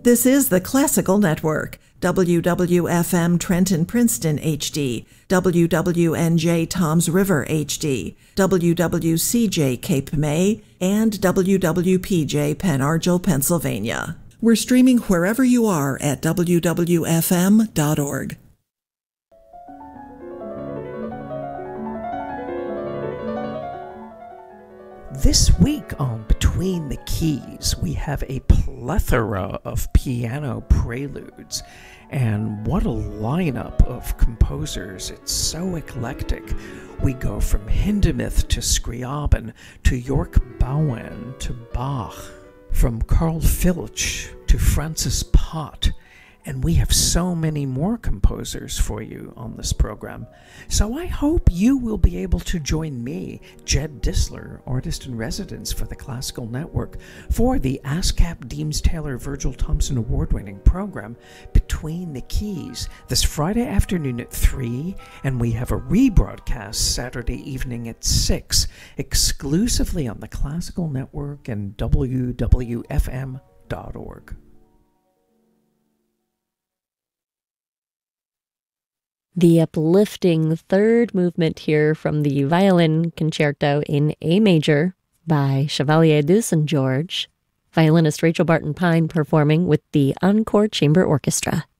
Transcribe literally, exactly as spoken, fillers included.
This is the Classical Network, W W F M Trenton Princeton H D, W W N J Toms River H D, W W C J Cape May, and W W P J Pen Argyl, Pennsylvania. We're streaming wherever you are at W W F M dot org. This week on Between the Keys, we have a plethora of piano preludes, and what a lineup of composers. It's so eclectic. We go from Hindemith to Scriabin to York Bowen to Bach, from Carl Filch to Francis Pott, and we have so many more composers for you on this program. So I hope you will be able to join me, Jed Disler, Artist in Residence for the Classical Network, for the ASCAP Deems Taylor Virgil Thompson Award-winning program, Between the Keys, this Friday afternoon at three, and we have a rebroadcast Saturday evening at six, exclusively on the Classical Network and W W F M dot org. The uplifting third movement here from the Violin Concerto in A major by Chevalier de Saint George, violinist Rachel Barton Pine performing with the Encore Chamber Orchestra.